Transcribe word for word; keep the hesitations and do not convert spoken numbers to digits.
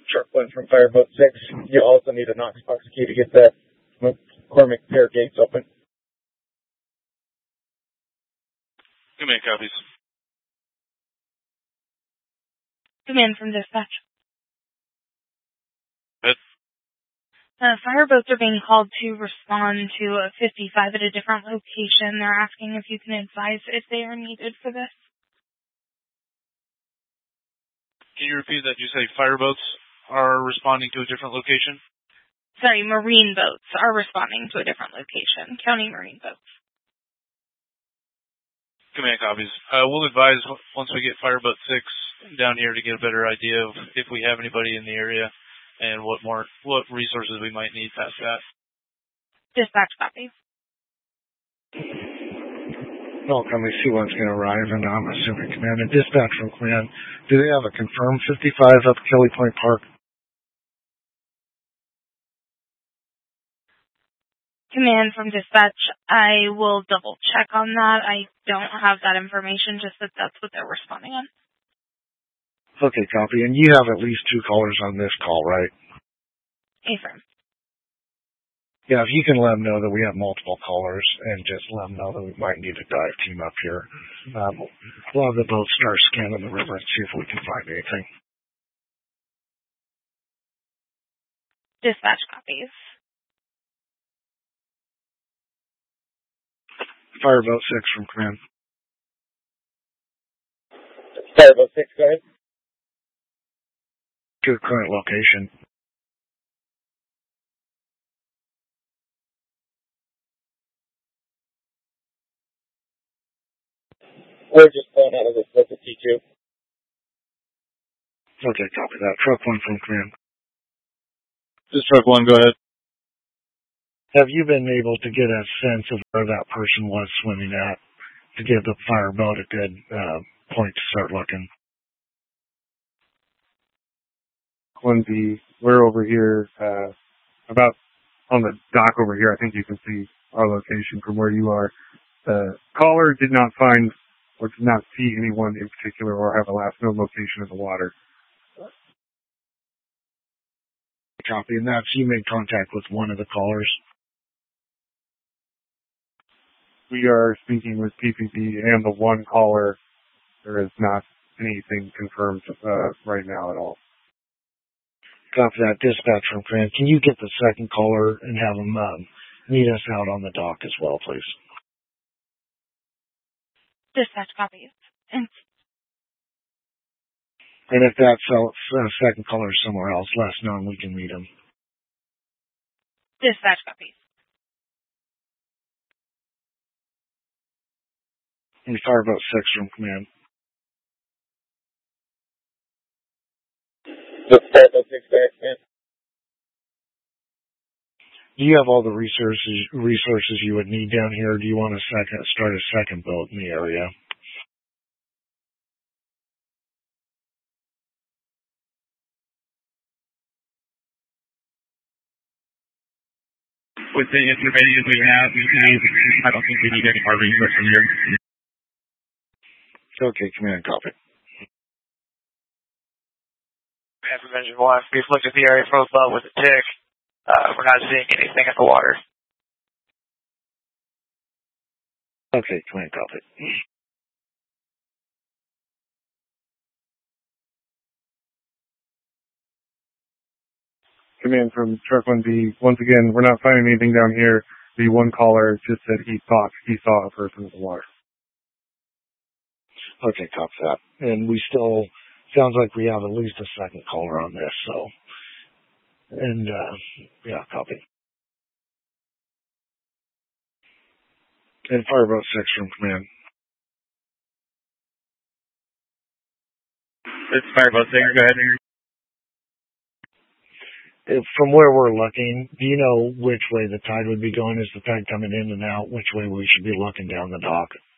Sharp one from Fireboat six. You also need a Knox box key to get the McCormick Pier gates open. Command copies. Command from dispatch. Good. Uh, fireboats are being called to respond to a fifty-five at a different location. They're asking if you can advise if they are needed for this. Can you repeat that? You say fireboats are responding to a different location? Sorry, marine boats are responding to a different location. County marine boats. Command copies. Uh, we'll advise once we get Fireboat six down here to get a better idea of if we have anybody in the area and what more, what resources we might need past that. Dispatch copy. Well, Company C one's going to arrive, and I'm assuming command and dispatch from command. Do they have a confirmed fifty-five up Kelly Point Park? Command from dispatch, I will double check on that. I don't have that information, just that that's what they're responding on. Okay, copy. And you have at least two callers on this call, right? Affirm. Yeah, if you can let them know that we have multiple callers and just let them know that we might need a dive team up here. Um, we'll have the boat start scanning the river and see if we can find anything. Dispatch copies. Fireboat six from command. Fireboat six, go ahead. To the current location. We're just pulling out of this look at T two. Okay, copy that. Truck one from command. This truck one, go ahead. Have you been able to get a sense of where that person was swimming at to give the fireboat a good uh, point to start looking? one B, we're over here, uh, about on the dock over here. I think you can see our location from where you are. The caller did not find or did not see anyone in particular or have a last known location in the water. Copy, and that's you made contact with one of the callers. We are speaking with P P D and the one caller. There is not anything confirmed uh, right now at all. Copy that. Dispatch from command. Can you get the second caller and have them um, meet us out on the dock as well, please? Dispatch copies. And if that uh, second caller is somewhere else, let us know and we can meet him. Dispatch copies. And Fireboat six from command. Fireboat six, go ahead, command. Do you have all the resources resources you would need down here, or do you want to second, start a second boat in the area? With the information we have, we have, I don't think we need any more resources from here. Okay, command, copy. Command from Engine one, we've looked at the area profile with the tick. Uh, we're not seeing anything in the water. Okay, command, copy. Command from Truck one B. Once again, we're not finding anything down here. The one caller just said he thought he saw a person in the water. Okay, copy that. And we still, sounds like we have at least a second caller on this, so. And, uh, yeah, copy. And Fireboat six from command. It's Fireboat six, go ahead. From where we're looking, do you know which way the tide would be going? Is the tide coming in and out? Which way we should be looking down the dock?